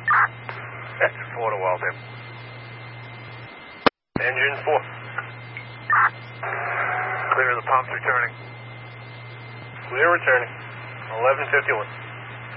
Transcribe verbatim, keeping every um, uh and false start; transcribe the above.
That's four to Walden. Engine four. Clear of the pumps returning. Clear returning. eleven fifty-one.